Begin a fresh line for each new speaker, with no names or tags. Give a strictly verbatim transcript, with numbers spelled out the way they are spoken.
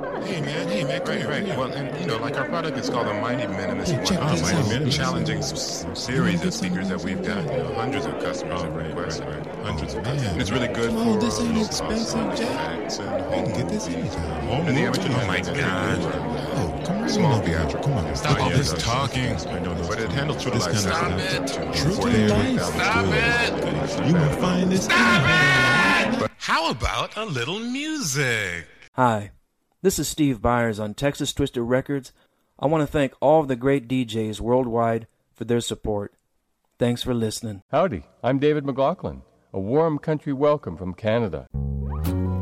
Hey man, hey man,
Right, right. Well, and you know, like our product is called a Mighty Minimus
Hey, check
one.
this
Mighty
out.
Minimus,
Check
challenging
this
s-
out.
series
You
of speakers that we've got. You know, hundreds of customers
Oh,
have
right,
requested.
right, right.
Hundreds
Oh,
of
man.
customers. And it's really good
Come
for
on, this
uh,
ain't
low
expensive,
cost
Jack.
effects and
You
home
can get this
movies.
anytime. Home
And the
movies,
amateur
you
oh
know,
my
it's
god.
Oh, come on.
Small
over here.
theatrical.
Come on.
Stop all
Yeah,
this
that's-
talking.
that's- I know those
But it
two.
handles true to
This
life.
kind of
Stop
stuff.
it.
True to life.
Stop
it. You gonna find this out.
But how about a little music?
Hi, this is Steve Byers on Texas Twisted Records. I want to thank all of the great D Js worldwide for their support. Thanks for listening.
Howdy, I'm David McLaughlin. A warm country welcome from Canada.